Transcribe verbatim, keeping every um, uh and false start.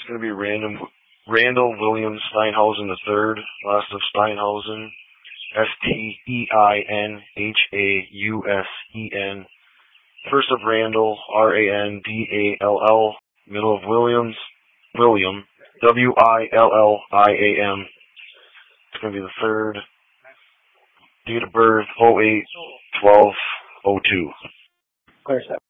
It's going to be random. Randall William Steinhausen the third, last of Steinhausen, S T E I N H A U S E N. First of Randall, R A N D A L L. Middle of Williams, William, W I L L I A M. It's going to be the third. Date of birth, oh eight twelve oh two. Clear step.